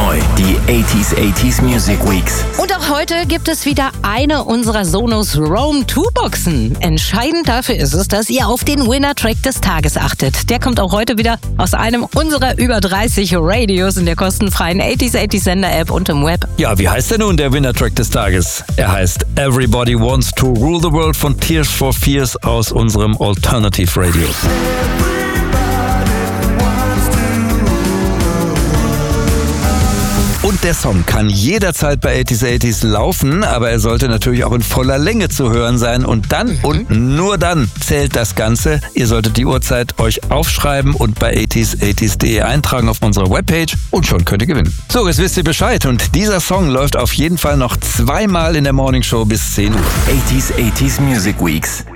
neu, die 80s Music Weeks. Und auch heute gibt es wieder eine unserer Sonos Roam 2 Boxen. Entscheidend dafür ist es, dass ihr auf den Winner-Track des Tages achtet. Der kommt auch heute wieder aus einem unserer über 30 Radios in der kostenfreien 80s Sender-App und im Web. Ja, wie heißt denn nun der Winner-Track des Tages? Er heißt Everybody Wants to Rule the World von Tears for Fears aus unserem Alternative Radio. Und der Song kann jederzeit bei 80s laufen, aber er sollte natürlich auch in voller Länge zu hören sein. Und dann und nur dann zählt das Ganze. Ihr solltet die Uhrzeit euch aufschreiben und bei 80s.de eintragen auf unserer Webpage und schon könnt ihr gewinnen. So, jetzt wisst ihr Bescheid und dieser Song läuft auf jeden Fall noch zweimal in der Morningshow bis 10 Uhr. 80s Music Weeks.